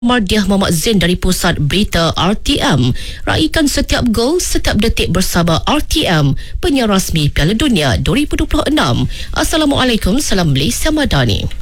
Mardiah Muhammad Zain dari Pusat Berita RTM. Raikan setiap gol, setiap detik bersama RTM, penyiar rasmi Piala Dunia 2026. Assalamualaikum, salam Malaysia Madani.